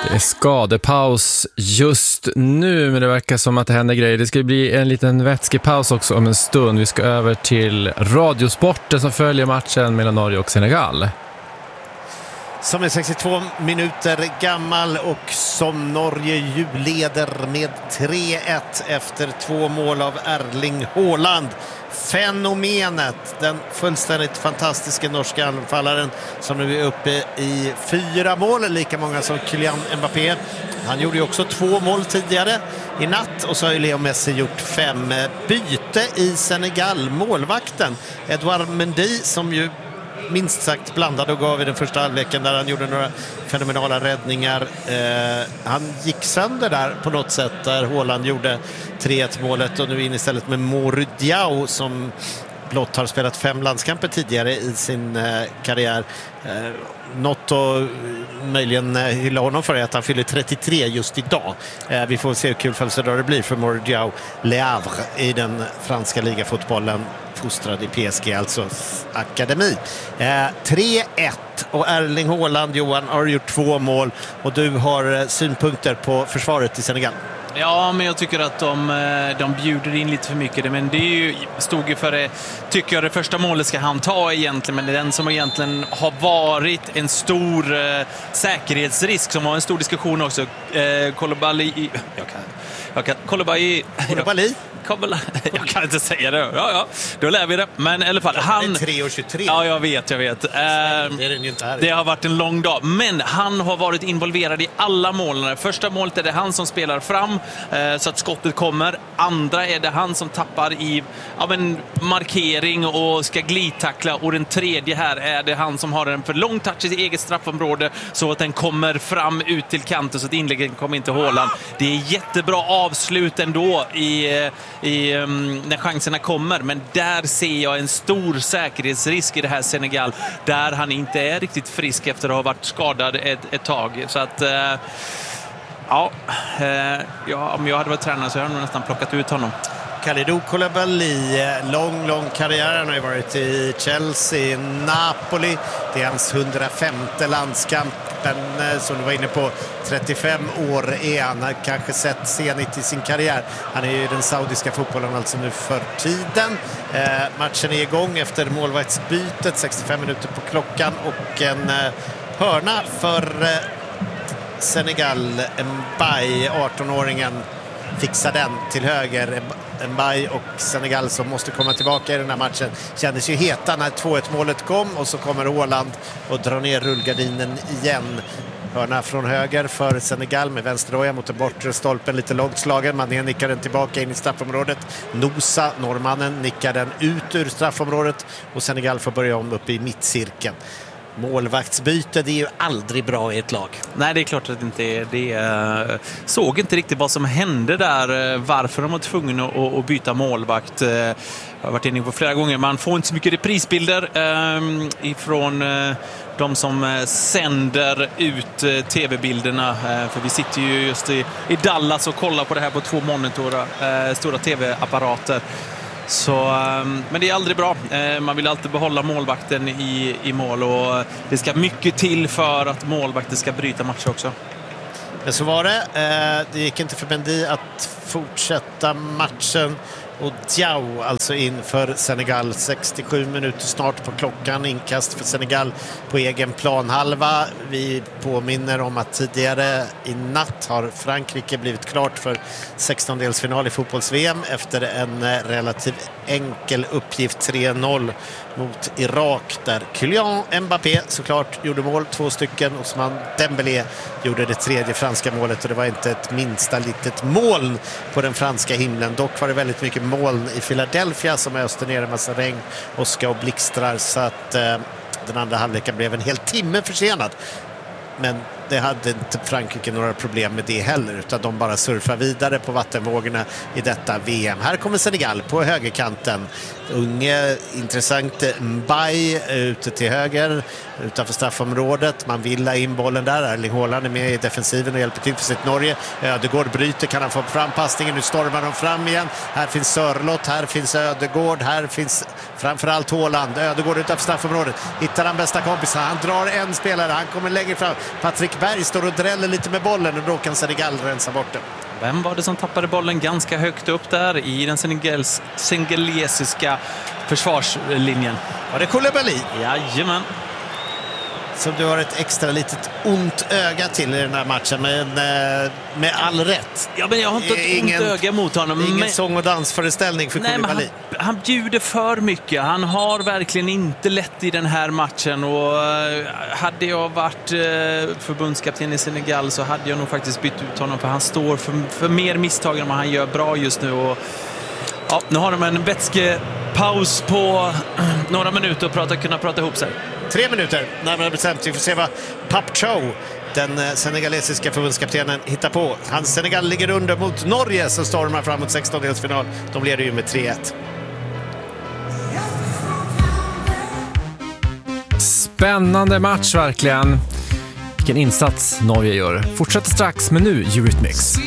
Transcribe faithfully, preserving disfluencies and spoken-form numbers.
Det är skadepaus just nu, men det verkar som att det händer grejer. Det ska bli en liten vätskepaus också om en stund. Vi ska över till Radiosporten som följer matchen mellan Norge och Senegal. Som är sextiotvå minuter gammal och som Norge ju leder med tre ett efter två mål av Erling Haaland. Fenomenet, den fullständigt fantastiska norska anfallaren som nu är uppe i fyra mål, lika många som Kylian Mbappé. Han gjorde ju också två mål tidigare i natt och så har ju Leo Messi gjort fem. Byte i Senegal, målvakten Edouard Mendy som ju minst sagt blandad och gav i den första halvleken där han gjorde några fenomenala räddningar. Eh, han gick sönder där på något sätt där Haaland gjorde tre ett målet och nu in istället med Mory Diaw som blott har spelat fem landskamper tidigare i sin eh, karriär. Eh, något att möjligen hylla honom för är att han fyller trettiotre just idag. Eh, vi får se hur kul födelsedag det blir för Mory Diaw Le Havre i den franska ligafotbollen, fostrad i P S G, alltså akademi. Eh, tre ett och Erling Haaland, Johan, har gjort två mål och du har eh, synpunkter på försvaret i Senegal. Ja, men jag tycker att de, de bjuder in lite för mycket. Men det är ju, stod ju för det, tycker jag det första målet ska han ta egentligen. Men det är den som egentligen har varit en stor eh, säkerhetsrisk som var en stor diskussion också. Eh, Koulibaly, jag kan, jag kan, Koulibaly, Koulibaly? Jag kan inte säga det. Ja, ja. Då lär vi det. Men i alla fall, han... tre och tjugotre. Ja, jag vet, jag vet. Eh, det, är inte här. Det har varit en lång dag. Men han har varit involverad i alla målen. Första målet är det han som spelar fram eh, så att skottet kommer. Andra är det han som tappar i ja, en markering och ska glidtackla. Och den tredje här är det han som har en för lång touch i sitt eget straffområde så att den kommer fram ut till kanten så att inläggen kommer inte Haaland. Det är jättebra avslut ändå i... I, um, när chanserna kommer, men där ser jag en stor säkerhetsrisk i det här Senegal där han inte är riktigt frisk efter att ha varit skadad ett, ett tag, så att uh, ja, uh, ja, om jag hade varit tränare så hade jag nog nästan plockat ut honom. Kalidou Koulibaly, lång, lång karriär. Han har ju varit i Chelsea, Napoli. Det är hans hundrafemte landskamp. Men som du var inne på, trettiofem år är han. Han kanske sett senigt i sin karriär. Han är ju i den saudiska fotbollen alltså nu för tiden. Eh, matchen är igång efter målvaktsbytet. sextiofem minuter på klockan och en eh, hörna för eh, Senegal. Mbaye, arton-åringen, fixar den till höger. Mbaye och Senegal som måste komma tillbaka i den här matchen kändes ju heta när två ett målet kom och så kommer Haaland och drar ner rullgardinen igen. Hörna från höger för Senegal med vänsterroja mot den bortre stolpen, lite långt slagen. Mané nickar den tillbaka in i straffområdet. Nosa, norrmannen, nickar den ut ur straffområdet och Senegal får börja om uppe i mittcirkeln. Målvaktsbyte, det är ju aldrig bra i ett lag. Nej, det är klart att det inte är det. Såg inte riktigt vad som hände där, varför de var tvungna att byta målvakt. Jag har varit inne på flera gånger, man får inte så mycket reprisbilder eh, ifrån eh, de som sänder ut tv-bilderna, eh, för vi sitter ju just i, i Dallas och kollar på det här på två monitorer, eh, stora tv-apparater. Så, men det är aldrig bra. Man vill alltid behålla målvakten i, i mål och det ska mycket till för att målvakten ska bryta matcher också. Men så var det. Det gick inte för Mendy att fortsätta matchen och Diaw alltså in för Senegal. sextiosju minuter snart på klockan, inkast för Senegal på egen planhalva. Vi påminner om att tidigare i natt har Frankrike blivit klart för sextondelsfinal i fotbolls-V M efter en relativt enkel uppgift tre noll mot Irak där Kylian Mbappé såklart gjorde mål, två stycken. Ousmane Dembélé gjorde det tredje franska målet och det var inte ett minsta litet moln på den franska himlen. Dock var det väldigt mycket moln i Philadelphia som öste ner en massa regn, åska och blixtrar så att eh, den andra halvleken blev en hel timme försenad. Men det hade inte Frankrike några problem med det heller, utan de bara surfar vidare på vattenvågorna i detta V M. Här kommer Senegal på högerkanten. Unge, intressant Mbaye ute till höger. utanför straffområdet. Man vill ha in bollen där. Erling Haaland är med i defensiven och hjälper till för sitt Norge. Ödegård bryter, kan han få fram passningen. Nu stormar de fram igen. Här finns Sörlott, här finns Ödegård, här finns framförallt Haaland. Ödegård utanför straffområdet. Hittar han bästa kompis. Han drar en spelare, han kommer längre fram. Patrik Berg står och dräller lite med bollen och då kan Senegal rensa bort den. Vem var det som tappade bollen ganska högt upp där i den senegals- senegalesiska försvarslinjen? Var det Koulibaly? Jajamän. Som du har ett extra litet ont öga till i den här matchen, men med all rätt. Ja, men jag har inte ett ingen, ont öga mot honom. Ingen men... sång- och dansföreställning för Koulibaly. Han, han bjuder för mycket. Han har verkligen inte lätt i den här matchen. Och uh, hade jag varit uh, förbundskapten i Senegal så hade jag nog faktiskt bytt ut honom. För han står för, för mer misstag än vad han gör bra just nu. Och, ja, nu har de en vätskepaus på uh, några minuter och prata, kunna prata ihop sig. Tre minuter, närmare bestämt. Vi får se vad Pape Thiaw, den senegalesiska förbundskaptenen, hittar på. Hans Senegal ligger under mot Norge som stormar fram mot sextondelsfinal. De leder ju med tre ett. Spännande match verkligen. Vilken insats Norge gör. Fortsätter strax, men nu Eurythmics.